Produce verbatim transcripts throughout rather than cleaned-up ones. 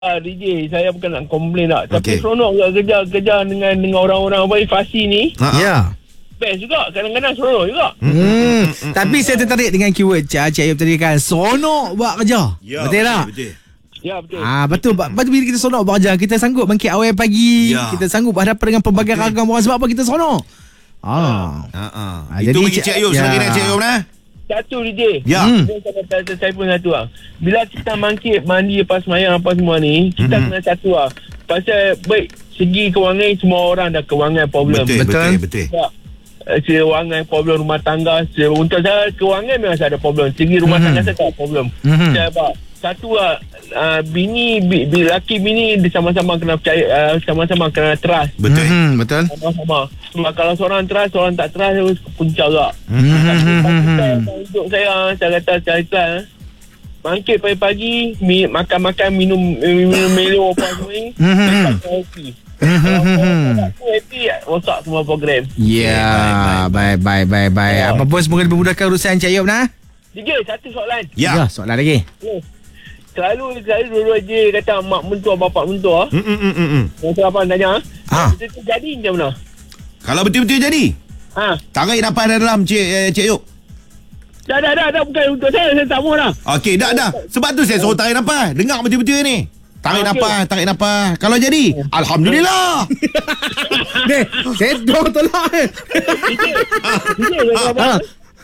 Uh, D J, saya bukan nak komplain tak. Tapi Okey. seronok juga kerja-kerja dengan dengan orang-orang baik fasi ni. Ha, Ya. Best juga. Kadang-kadang seronok juga. Hmm. Tapi saya tertarik dengan keyword Cik Cik Ayub tadi kan. Seronok buat kerja. Ya, Betul tak? Betul. Ya, betul. Ah betul. Lepas tu bila kita seronok buat kerja, kita sanggup bangkit awal pagi. Ya. Kita sanggup berhadapan dengan pelbagai Betul. ragam orang. Sebab apa kita seronok? Ah. Ha ah. Ah, Itu jadi bagi Cik- Cik Ayub. ya. Selagi nak Cik Ayub nah. Satu D J. Ya. Hmm. Dia saya, saya, saya pun satu lah. Bila kita mangkit, mandi lepas semayang apa semua ni, kita Mhm. kena satu lah. Pasal baik, segi kewangan semua orang dah kewangan problem. Betul, betul, Betul. betul. Ya. Eh, Kewangan problem rumah tangga. Se- Untuk saya kewangan memang saya ada problem. Segi rumah Mhm. tangga saya tak ada problem. Mhm. Saya apa? Satu lah, uh, bini, bi, bi, laki bini dia sama-sama kena percaya, uh, sama-sama kena trust. Betul. Hmm, betul. Sama-sama. Sebab kalau seorang trust, seorang tak trust, dia puncak juga. Hmm. Hidup saya, saya kata saya ikhlas. Bangkit pagi-pagi, mi, makan-makan, minum minum melo apa semua ni. Hmm. Saya happy. Kalau aku happy, rosak semua program. Ya, baik, baik, baik, baik. Ya. Apa pun semoga dipermudahkan urusan Cik Ayub nah. D J, satu soalan. Ya. soalan lagi. Yes. Selalu selalu dulu je kata mak mentua bapak mentua. Hmm, hmm, hmm, hmm. Yang saya apa tanya. Ha. Itu tu jadi macam mana? Kalau betul-betul jadi, Ha. tarik nafas dalam Cik eh, Cik Ayub. Dah dah dah dah bukan untuk saya, saya tak mahu dah. Okey, dah dah. Sebab tu saya suruh tarik nafas. Dengar betul-betul ni. Tarik Okey. nafas, tarik nafas. Kalau jadi, alhamdulillah. Deh, saya dua tolak eh. D J, D J, saya Ha.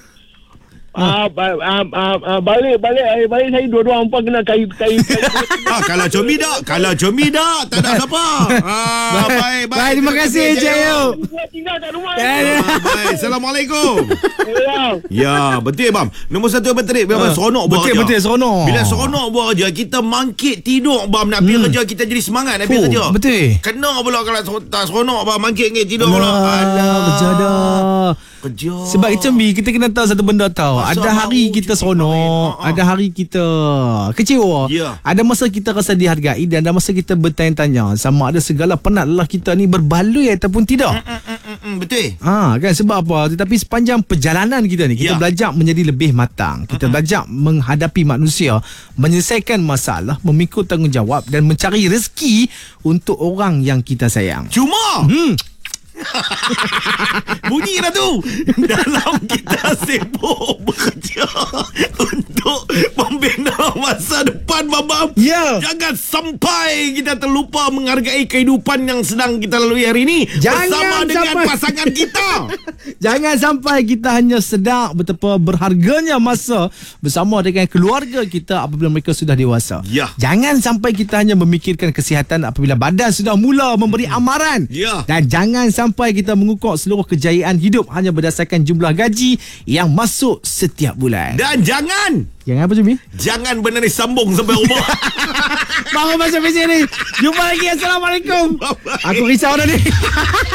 Ah, ba- ah, ah, ah, balik balik air balik saya dua-dua empat kena kayu kayu. Ah, kalau comi dak, kalau comi dak, tak ada siapa. Ah, baik, baik. Baik, terima kasih Cik Ayub. Dia tinggal kat rumah. Ya, ya. Ah, baik. Assalamualaikum. Ya. Ya, betul bang. Nombor satu betul. Memang Ah, seronok buat betul, kerja. betul, seronok. Bila seronok buat kerja, kita mangkit tidur bang nak pergi kerja, kita jadi semangat nak pergi Oh, kerja. betul. Kena pula kalau ser- tak seronok bang mangkit ngit tidur pula. Alah, berjada. Kerja. Sebab itu Mi, kita kena tahu satu benda tau. Masa Ada hari mahu kita cuti seronok, main. Ha, ha. ada hari kita kecewa. Ya. Ada masa kita rasa dihargai dan ada masa kita bertanya-tanya sama ada segala penat lelah kita ni berbaloi ataupun tidak. Mm, mm, mm, mm, betul. Ha kan, sebab apa? Tetapi sepanjang perjalanan kita ni kita Ya. belajar menjadi lebih matang. Kita belajar menghadapi manusia, menyelesaikan masalah, memikul tanggungjawab dan mencari rezeki untuk orang yang kita sayang. Cuma Hmm. bunyi dah tu. Dalam kita sibuk bekerja untuk membina masa depan babam. Ya. Jangan sampai kita terlupa menghargai kehidupan yang sedang kita lalui hari ini. Jangan bersama dengan sampai- pasangan kita. Jangan sampai kita hanya sedar betapa berharganya masa bersama dengan keluarga kita apabila mereka sudah dewasa. Ya. Jangan sampai kita hanya memikirkan kesihatan apabila badan sudah mula memberi amaran. Ya. Dan jangan sampai kita mengukur seluruh kejayaan hidup hanya berdasarkan jumlah gaji yang masuk setiap bulan. Dan jangan Jangan apa Jumi? Jangan benda ni sambung sampai rumah. Baru masuk mesin ni. Jumpa lagi. Assalamualaikum. Aku risau dah ni.